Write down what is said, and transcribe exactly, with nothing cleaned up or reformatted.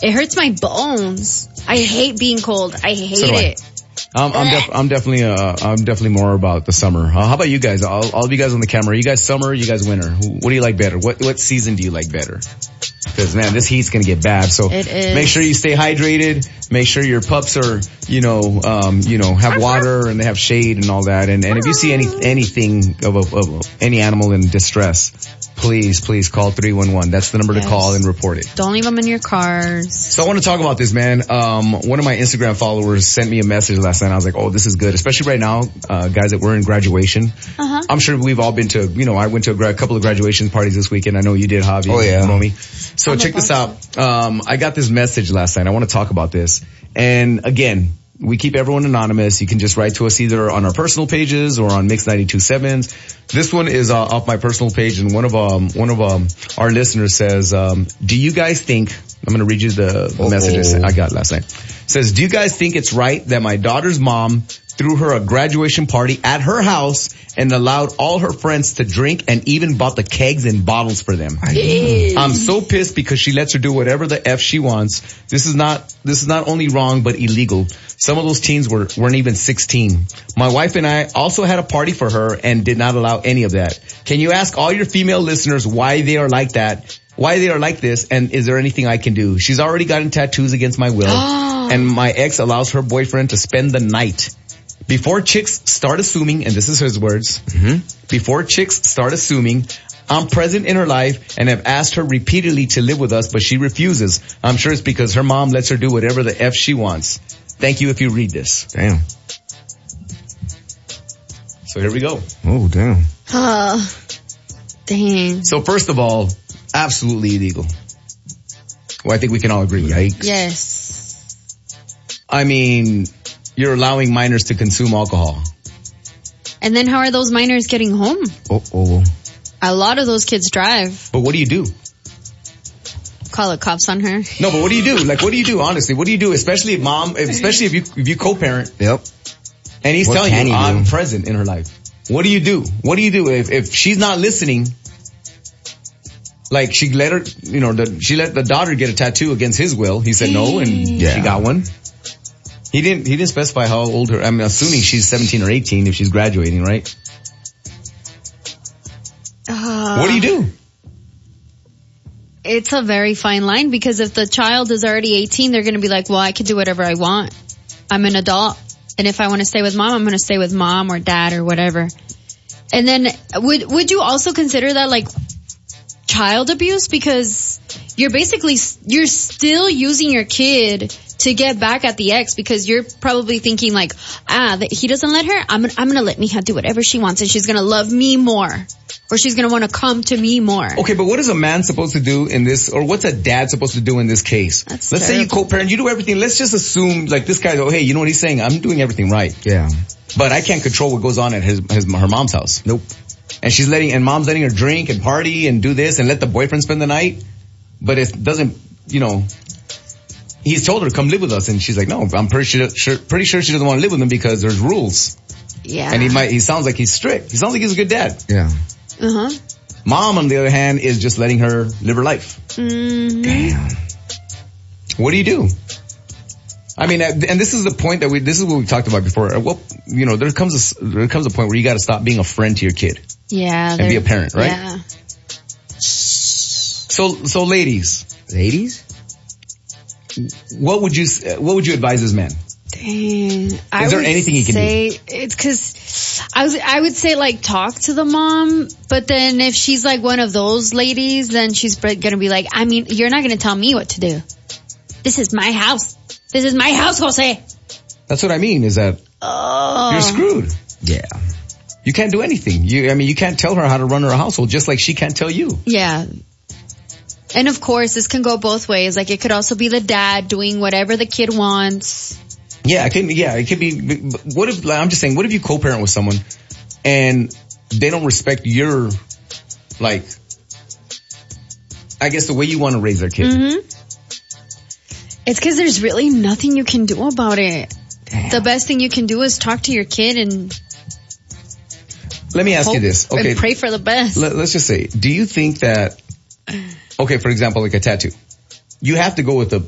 It hurts my bones. I hate being cold. I hate So do I. it. Um, I'm, def- I'm definitely, uh, I'm definitely more about the summer. Uh, how about you guys? All, all of you guys on the camera. You guys summer, you guys winter. Who, what do you like better? What, what season do you like better? Because man, this heat's gonna get bad. So It is. make sure you stay hydrated. Make sure your pups are, you know, um, you know, have water and they have shade and all that. And, and if you see any, anything of, a, of a, any animal in distress, please, please call three one one. That's the number Yes. to call and report it. Don't leave them in your cars. So I want to talk about this, man. Um, one of my Instagram followers sent me a message last night. I was like, oh, this is good. Especially right now, uh, guys that were in graduation. Uh-huh. I'm sure we've all been to, you know, I went to a gra- couple of graduation parties this weekend. I know you did, Javi. Oh, yeah. Momi. So I'm check a this out. Um, I got this message last night. I want to talk about this. And again, we keep everyone anonymous. You can just write to us either on our personal pages or on Mix ninety-two point seven. This one is uh, off my personal page, and one of um one of um our listeners says, um, "Do you guys think?" I'm going to read you the, the messages I got last night. It says, "Do you guys think it's right that my daughter's mom threw her a graduation party at her house and allowed all her friends to drink and even bought the kegs and bottles for them? I'm so pissed because she lets her do whatever the F she wants. This is not, this is not only wrong, but illegal. Some of those teens were, weren't even sixteen. My wife and I also had a party for her and did not allow any of that. Can you ask all your female listeners why they are like that? Why they are like this, and is there anything I can do? She's already gotten tattoos against my will, and my ex allows her boyfriend to spend the night. Before chicks start assuming, and this is his words, mm-hmm. before chicks start assuming, I'm present in her life and have asked her repeatedly to live with us, but she refuses. I'm sure it's because her mom lets her do whatever the F she wants. Thank you if you read this." Damn. So here we go. Oh, damn. Uh, dang. So first of all, absolutely illegal. Well, I think we can all agree. Yikes. Yes. I mean, you're allowing minors to consume alcohol. And then how are those minors getting home? Oh, oh. A lot of those kids drive. But what do you do? Call the cops on her. No, but what do you do? Like, what do you do? Honestly, what do you do? Especially if mom, especially if you, if you co-parent Yep. and he's What telling can you, you do? I'm present in her life. What do you do? What do you do if, if she's not listening? Like, she let her, you know, the, she let the daughter get a tattoo against his will. He said no, and Yeah. she got one. He didn't, he didn't specify how old her, I'm assuming she's seventeen or eighteen if she's graduating, right? Uh, What do you do? It's a very fine line because if the child is already eighteen, they're going to be like, well, I can do whatever I want. I'm an adult. And if I want to stay with mom, I'm going to stay with mom or dad or whatever. And then would, would you also consider that like child abuse? Because you're basically, you're still using your kid to get back at the ex because you're probably thinking like, ah, that he doesn't let her. I'm, I'm going to let Mija do whatever she wants and she's going to love me more. Or she's going to want to come to me more. Okay, but what is a man supposed to do in this, or what's a dad supposed to do in this case? That's Let's say you terrible. co-parent, you do everything. Let's just assume, like, this guy, oh, hey, you know what he's saying? I'm doing everything right. Yeah. But I can't control what goes on at his, his her mom's house. Nope. And she's letting, and mom's letting her drink and party and do this and let the boyfriend spend the night. But it doesn't, you know, he's told her to come live with us, and she's like, no, I'm pretty sure, sure pretty sure she doesn't want to live with him because there's rules. Yeah. And he might, he sounds like he's strict. He sounds like he's a good dad. Yeah. Uh-huh. Mom, on the other hand, is just letting her live her life. Mm-hmm. Damn. What do you do? I mean, and this is the point that we, this is what we talked about before. Well, you know, there comes a, there comes a point where you got to stop being a friend to your kid Yeah. and be a parent, right? Yeah. So, so ladies, Ladies? what would you, what would you advise this man? Dang. I Is there would anything he can do? say it's cause I was, I would say like talk to the mom, but then if she's like one of those ladies, then she's gonna be like, I mean, you're not gonna tell me what to do. This is my house. This is my house, Jose. That's what I mean, is that Oh. you're screwed. Yeah. You can't do anything. You, I mean, you can't tell her how to run her household, just like she can't tell you. Yeah. And of course, this can go both ways. Like it could also be the dad doing whatever the kid wants. Yeah, it can, yeah, it could be, what if, like, I'm just saying, what if you co-parent with someone and they don't respect your, like, I guess the way you want to raise their kid? Mm-hmm. It's because there's really nothing you can do about it. Damn. The best thing you can do is talk to your kid and Let me ask hope you this. Okay. and pray for the best. Let, let's just say, do you think that, okay, for example, like a tattoo, you have to go with the